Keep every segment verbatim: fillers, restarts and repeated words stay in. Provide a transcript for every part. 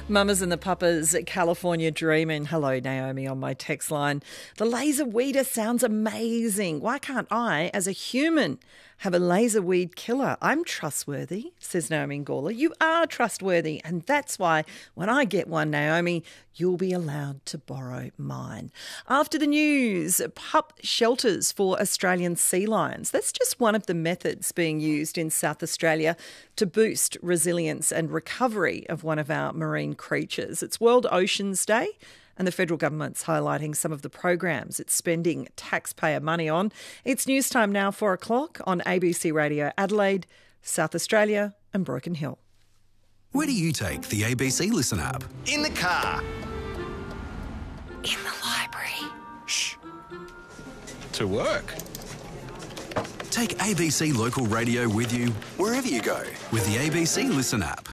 Mamas and the Papas, California Dreamin'. Hello, Naomi, on my text line. The laser weeder sounds amazing. Why can't I, as a human, have a laser weed killer? I'm trustworthy, says Naomi Gawler. You are trustworthy, and that's why when I get one, Naomi, you'll be allowed to borrow mine. After the news, pup shelters for Australian sea lions. That's just one of the methods being used in South Australia to boost resilience and recovery of one of our marine creatures. It's World Oceans Day, and the federal government's highlighting some of the programs it's spending taxpayer money on. It's news time now, four o'clock on A B C Radio Adelaide, South Australia and Broken Hill. Where do you take the A B C Listen app? In the car. In the library. Shh. To work. Take A B C Local Radio with you wherever you go with the A B C Listen app.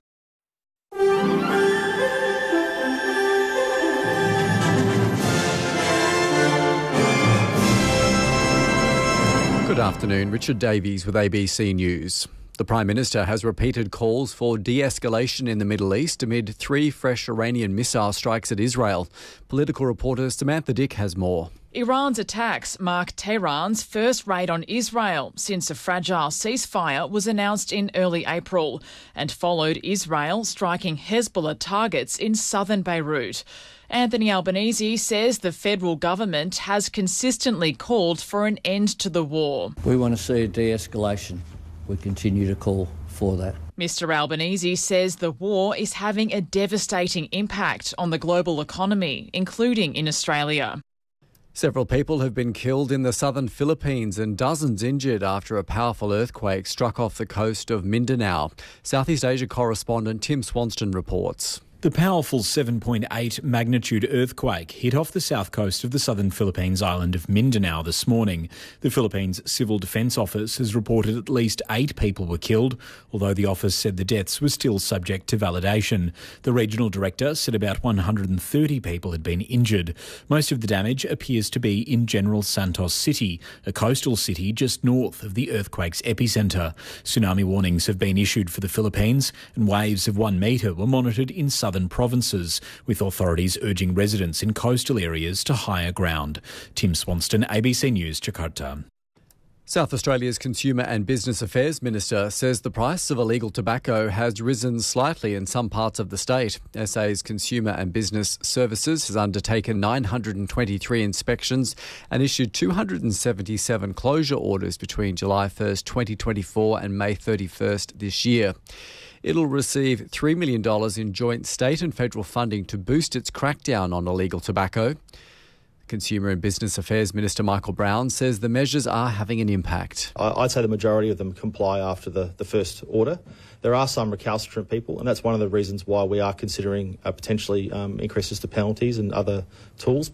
Good afternoon, Richard Davies with A B C News. The Prime Minister has repeated calls for de-escalation in the Middle East amid three fresh Iranian missile strikes at Israel. Political reporter Samantha Dick has more. Iran's attacks mark Tehran's first raid on Israel since a fragile ceasefire was announced in early April and followed Israel striking Hezbollah targets in southern Beirut. Anthony Albanese says the federal government has consistently called for an end to the war. We want to see a de-escalation. We continue to call for that. Mister Albanese says the war is having a devastating impact on the global economy, including in Australia. Several people have been killed in the southern Philippines and dozens injured after a powerful earthquake struck off the coast of Mindanao. Southeast Asia correspondent Tim Swanston reports. The powerful seven point eight magnitude earthquake hit off the south coast of the southern Philippines island of Mindanao this morning. The Philippines Civil Defence Office has reported at least eight people were killed, although the office said the deaths were still subject to validation. The regional director said about one hundred thirty people had been injured. Most of the damage appears to be in General Santos City, a coastal city just north of the earthquake's epicentre. Tsunami warnings have been issued for the Philippines, and waves of one metre were monitored in southern provinces, with authorities urging residents in coastal areas to higher ground. Tim Swanston, A B C News, Jakarta. South Australia's Consumer and Business Affairs Minister says the price of illegal tobacco has risen slightly in some parts of the state. S A's Consumer and Business Services has undertaken nine hundred twenty-three inspections and issued two hundred seventy-seven closure orders between July first, twenty twenty-four and May thirty-first this year. It'll receive three million dollars in joint state and federal funding to boost its crackdown on illegal tobacco. Consumer and Business Affairs Minister Michael Brown says the measures are having an impact. I'd say the majority of them comply after the, the first order. There are some recalcitrant people, and that's one of the reasons why we are considering uh, potentially um, increases to penalties and other tools.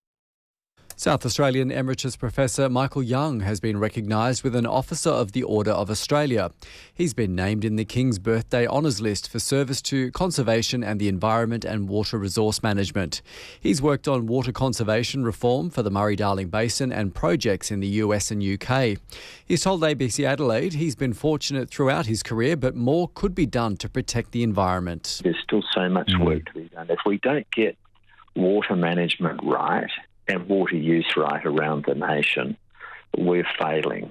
South Australian Emeritus Professor Michael Young has been recognised with an Officer of the Order of Australia. He's been named in the King's Birthday Honours List for service to conservation and the environment and water resource management. He's worked on water conservation reform for the Murray-Darling Basin and projects in the U S and U K. He's told A B C Adelaide he's been fortunate throughout his career, but more could be done to protect the environment. There's still so much work to be done. If we don't get water management right and water use right around the nation, we're failing.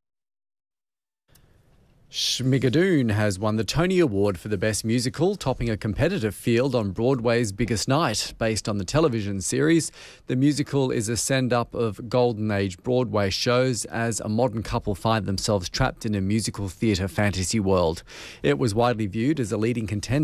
Schmigadoon has won the Tony Award for the Best Musical, topping a competitive field on Broadway's Biggest Night. Based on the television series, the musical is a send-up of Golden Age Broadway shows as a modern couple find themselves trapped in a musical theatre fantasy world. It was widely viewed as a leading contender